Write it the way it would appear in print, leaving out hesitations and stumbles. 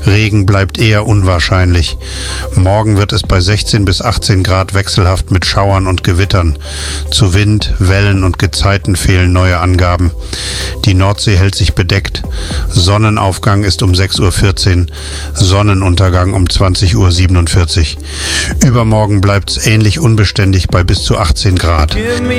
Regen bleibt eher unwahrscheinlich. Morgen wird es bei 16 bis 18 Grad wechselhaft mit Schauern und Gewittern. Zu Wind, Wellen und Gezeiten fehlen neue Angaben. Die Nordsee hält sich bedeckt. Sonnenaufgang ist um 6:14 Uhr, Sonnenuntergang um 20:47 Uhr. Übermorgen bleibt es ähnlich unbeständig bei bis zu 18 Grad.